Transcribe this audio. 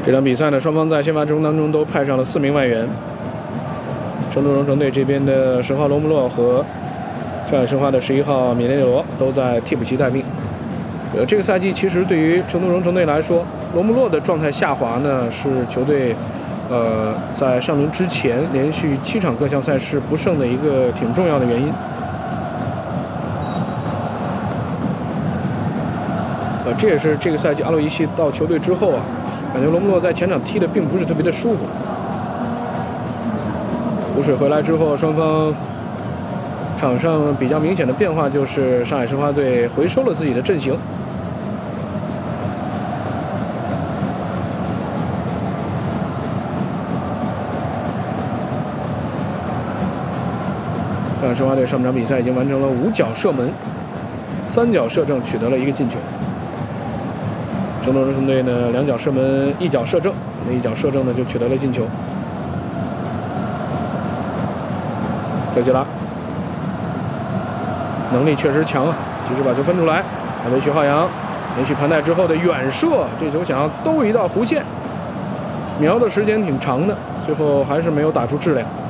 这场比赛呢，双方在先发阵容当中都派上了4名外援。成都荣城队这边的10号罗姆洛和上海申花的11号米内罗都在替补席待命。这个赛季其实对于成都荣城队来说，罗姆洛的状态下滑呢，是球队在上轮之前连续7场各项赛事不胜的一个挺重要的原因。这也是这个赛季阿洛伊西到球队之后啊，感觉罗姆洛在前场踢的并不是特别的舒服。补水回来之后，双方场上比较明显的变化就是上海申花队回收了自己的阵型。上海申花队上半场比赛已经完成了5脚射门，3脚射正，取得了1个进球。成都荣城队呢2脚射门1脚射正，那1脚射正呢就取得了进球。特西拉能力确实强啊，及时把球分出来，为徐浩洋连续盘带之后的远射，这球想要兜一道弧线，瞄的时间挺长的，最后还是没有打出质量。